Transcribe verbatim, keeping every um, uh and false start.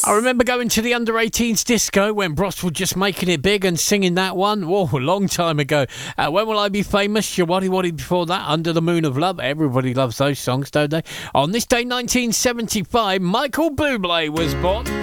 I remember going to the under eighteens disco when Bros were just making it big and singing that one. Whoa, a long time ago. Uh, when Will I Be Famous? Your Waddy Waddy before that. Under the Moon of Love. Everybody loves those songs, don't they? On this day, nineteen seventy-five, Michael Bublé was born.